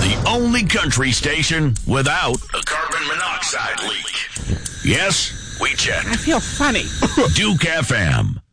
the only country station without a carbon monoxide leak. Yes, we checked. I feel funny. Duke FM.